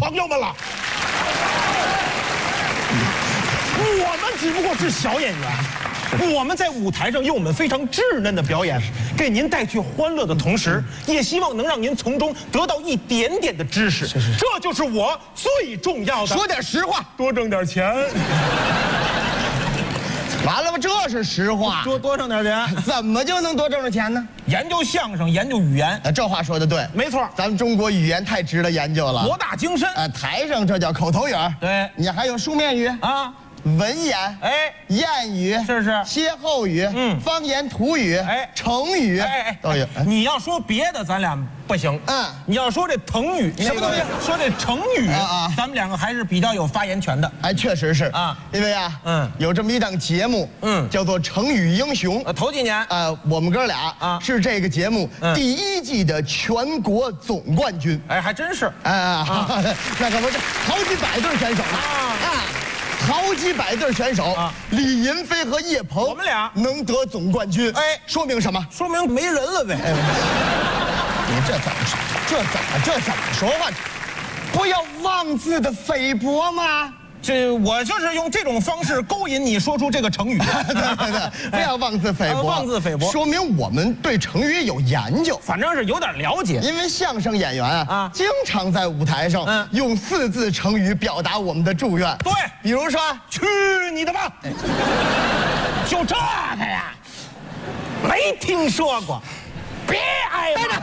朋友们了。我们只不过是小演员，我们在舞台上用我们非常稚嫩的表演，给您带去欢乐的同时，也希望能让您从中得到一点点的知识。这就是我最重要的。 说点实话， 多挣点钱。 完了吧？这是实话。 多挣点钱， 怎么就能多挣着钱呢？ 研究相声，研究语言。 这话说的对， 没错。 咱们中国语言太值得研究了， 博大精深。 台上这叫口头语， 对， 你还有书面语啊。 文言，谚语是歇后语，方言土语，成语，都有。 你要说别的，咱俩不行。你要说这腾语， 什么东西？ 说这成语咱们两个还是比较有发言权的。 确实是啊，因为有这么一档节目，叫做《成语英雄》。 头几年， 我们哥俩是这个节目第1季的全国总冠军。 还真是。 那可不是，好几百对选手呢。好几百对选手，李银飞和叶鹏， 我们俩能得总冠军，说明什么？ 说明没人了呗。 你这怎么说话？不要妄自的菲薄吗？ 我就是用这种方式勾引你说出这个成语。 对，不要妄自菲薄， 妄自菲薄， 说明我们对成语有研究， 反正是有点了解。 因为相声演员经常在舞台上用4字成语表达我们的祝愿。 对， 比如说 “去你的吧”，就这个呀，没听说过。别挨着，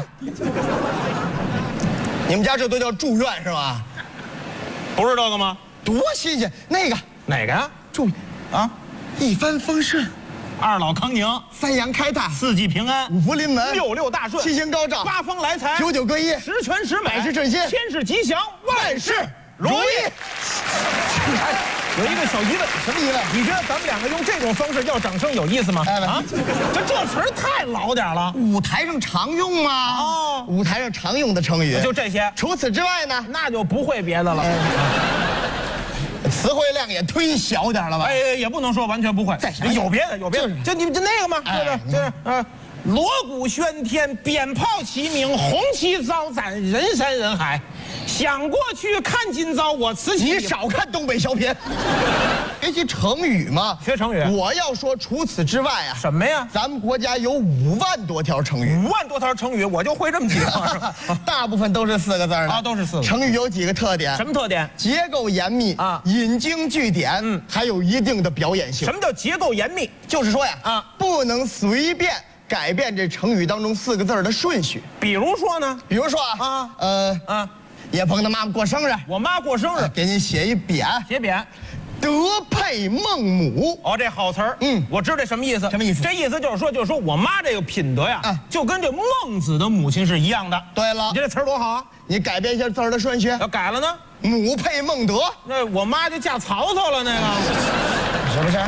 你们家这都叫祝愿是吧？ 不是这个吗？ 多新鲜！那个哪个呀？ 祝啊，一帆风顺， 二老康宁， 三阳开泰， 四季平安， 五福临门， 六六大顺， 七星高照， 八方来财， 九九归一， 十全十美， 百事顺心， 千事吉祥，万事如意。有一个小疑问， 什么疑问？ 你觉得咱们两个用这种方式要掌声有意思吗？这词儿太老点了， 舞台上常用吗？舞台上常用的成语就这些。 除此之外呢， 那就不会别的了。 词汇量也忒小点了吧？ 也不能说完全不会。 再想有别的，就你就那个嘛，就是锣鼓喧天，鞭炮齐鸣，红旗招展，人山人海。想过去看今朝，我此起。 你少看东北小品。学习成语嘛， 学成语。 我要说除此之外什么呀？ 咱们国家有5万多条成语。 5万多条成语，我就会这么几个。 大部分都是4个字的都是4个。 成语有几个特点？ 什么特点？ 结构严密引经据典，还有一定的表演性。 什么叫结构严密？ 就是说呀，不能随便改变这成语当中4个字的顺序。 比如说呢？ 比如说叶鹏他妈妈过生日， 我妈过生日， 给你写一匾， 写匾， 德配孟母。 这好词儿。我知道这什么意思。 什么意思？ 这意思就是说我妈这个品德呀，就跟这孟子的母亲是一样的。 对了， 你这词儿多好啊！ 你改变一下字儿的顺序， 要改了呢？ 母配孟德， 那我妈就嫁曹操了，那个是不是？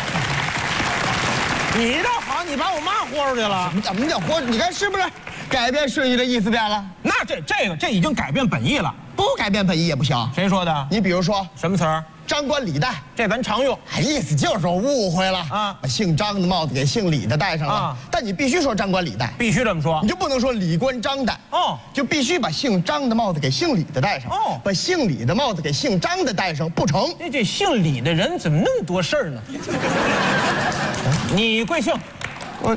你倒好，你把我妈豁出去了。 怎么叫豁？你看是不是？改变顺序的意思变了。 那这已经改变本意了， 不改变本意也不行。 谁说的？ 你比如说什么词儿？ 张冠李戴， 这咱常用。 意思就是说误会了把姓张的帽子给姓李的戴上了。但你必须说张冠李戴， 必须这么说， 你就不能说李冠张戴。就必须把姓张的帽子给姓李的戴上。把姓李的帽子给姓张的戴上不成。 这姓李的人怎么那么多事儿呢？你贵姓？ 我。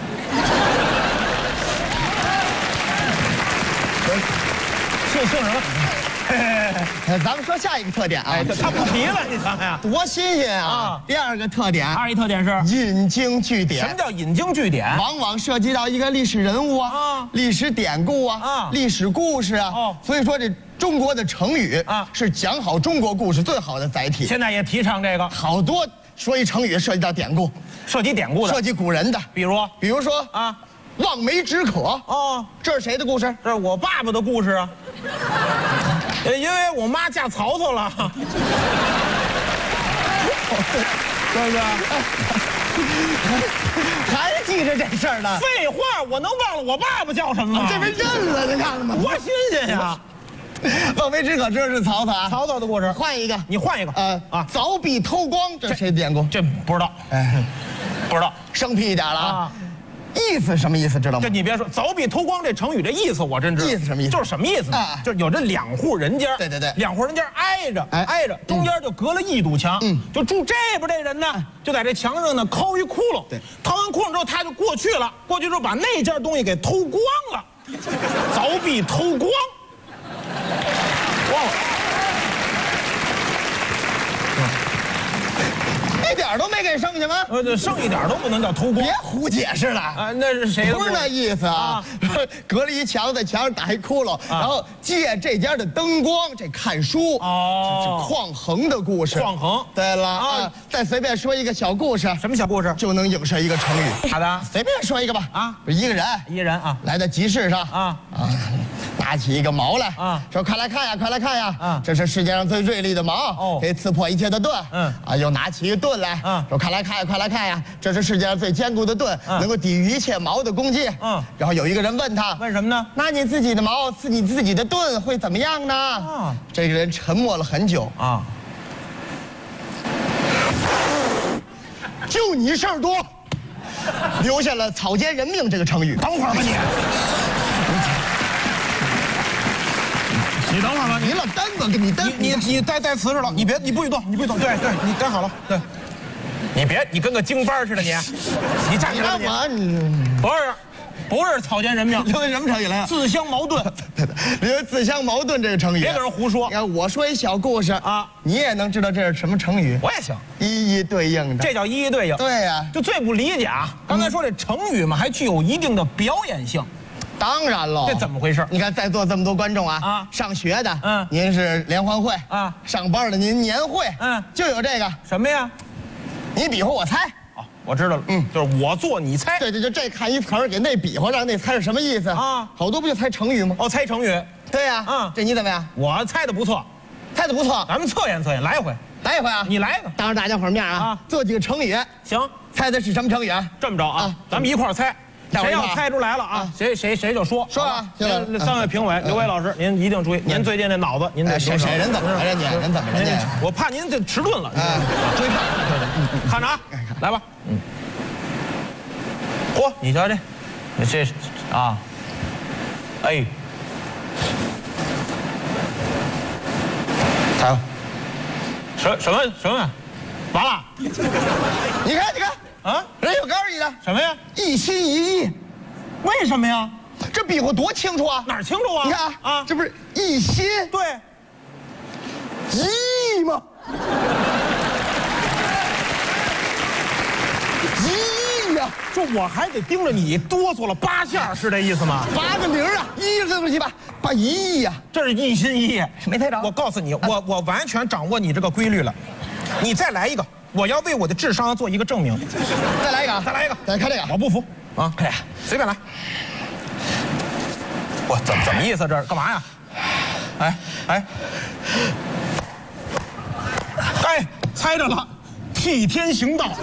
姓什么？ 咱们说下一个特点他不提了，你想想多新鲜啊！第2个特点， 一特点是引经据典。 什么叫引经据典？ 往往涉及到一个历史人物历史典故历史故事所以说这中国的成语是讲好中国故事最好的载体。 现在也提倡这个， 好多说一成语涉及到典故， 涉及典故的， 涉及古人的，比如说望梅止渴这是谁的故事？ 这是我爸爸的故事啊。因为我妈嫁曹操了，对不对？ 还记着这事儿呢？ 废话，我能忘了我爸爸叫什么吗？ 这回认了，你看看吧， 多新鲜呀！ 望梅止渴这是曹操曹操的故事。 换一个， 你换一个。 凿壁偷光这是谁的典故？ 这不知道，不知道， 生僻一点了意思什么意思知道吗？ 这你别说，凿壁偷光这成语这意思我真知道。 意思什么意思？ 就是什么意思呢？就是有这2户人家， 对， 两户人家挨着，中间就隔了1堵墙，就住这边这人呢，就在这墙上呢抠一窟窿， 对， 掏完窟窿之后他就过去了，过去之后把那件东西给偷光了，凿壁偷光，忘了。 一点都没给剩下吗？ 剩一点都不能叫偷光， 别胡解释了啊！那是谁的？ 不是那意思啊！隔了一墙，在墙上打一窟窿，然后借这家的灯光，这看书。哦，这是匡衡的故事。 匡衡。 对了啊，再随便说一个小故事。 什么小故事？ 就能影射一个成语。 好的， 随便说一个吧。啊，一个人啊，来到集市上拿起一个矛来说快来看呀，快来看呀！这是世界上最锐利的矛，可以刺破一切的盾。又拿起一个盾来，说快来看呀，快来看呀！这是世界上最坚固的盾，能够抵御一切矛的攻击。然后有一个人问他， 问什么呢？ 拿你自己的矛刺你自己的盾会怎么样呢？这个人沉默了很久就你事儿多，留下了草菅人命这个成语。 等会儿吧你等会儿吧， 你老耽搁，你带瓷实了，你不许动，对，你待好了，对，你跟个京班似的你站起来不是草菅人命， 留下什么成语来？ 自相矛盾， 留下自相矛盾这个成语。 别给人胡说。 你看我说一小故事你也能知道这是什么成语？ 我也行， 一一对应的。 这叫一一对应。 对呀， 就最不理解刚才说这成语嘛，还具有一定的表演性。 当然了， 这怎么回事？ 你看在座这么多观众上学的您是联欢会上班的您年会就有这个什么呀？ 你比划我猜。 我知道了，就是我做你猜。 对，就这看一词儿给那比划，让那猜是什么意思好多不就猜成语吗？ 猜成语。 对呀，这你怎么样？ 我猜的不错， 猜的不错。 咱们测验，来一回啊！你来一个， 当着大家伙面做几个成语。 行， 猜的是什么成语这么着咱们一块儿猜。谁要猜出来了谁就说啊。 3位评委，刘伟老师，您一定注意，您最近这脑子，您得谁人怎么了？人怎么了？ 我怕您这迟钝了。 追判， 看着来吧。嚯，你瞧这哎， 猜吧。 什么？完了。 你看人有告诉你的什么呀？ 一心一意。 为什么呀？ 这比划多清楚啊！ 哪儿清楚啊？ 你看这不是一心对一意吗？一意呀！ 这我还得盯着你哆嗦了8下，是这意思吗 ？8个0啊，1对不起吧，8亿呀！ 这是一心一意， 没猜着。 我告诉你，我完全掌握你这个规律了。你再来一个。我要为我的智商做一个证明。 再来一个，再看这个， 我不服哎呀，随便来。我怎么意思？这干嘛呀？猜着了，替天行道。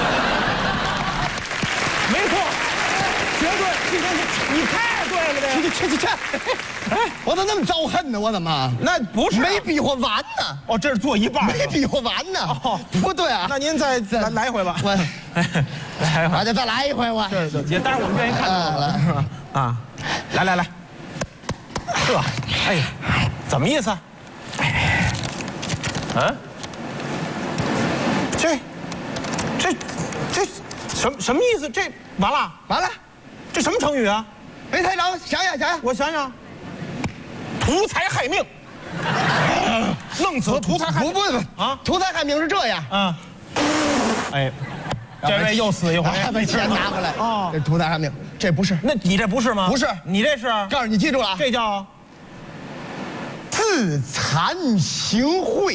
没错，绝对替天行。你太对了， 去！我怎么那么招恨呢？我怎么？ 那不是没比划完呢。 这是做一半， 没比划完呢。不对啊。 那您再来一回吧。 我就再来一回我。 也当然我们愿意看到来。怎么意思？这什么意思？这完了，这什么成语啊？ 没猜着，想想， 我想想，图财害命，弄死图财害命。 不图财害命是这样这位又死一回， 把钱拿回来这图财害命，这不是？ 那你这不是吗？ 不是， 你这是？ 告诉你，记住了， 这叫自惭形秽。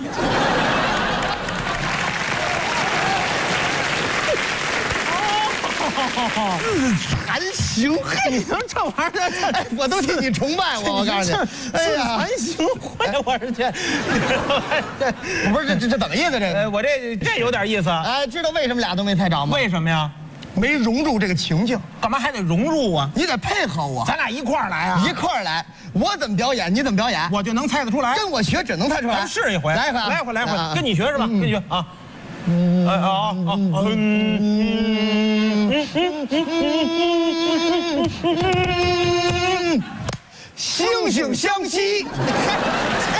自惭形秽， 你说这玩意儿， 我都替你崇拜我告诉你， 自惭形秽，我是这， 不是这怎么意思？这我这有点意思。 知道为什么俩都没猜着吗？ 为什么呀？ 没融入这个情境。 干嘛还得融入啊？ 你得配合我， 咱俩一块儿来啊！ 一块儿来，我怎么表演，你怎么表演， 我就能猜得出来。 跟我学只能猜出来。 试一回，来一回，跟你学是吧？跟你学惺惺相惜。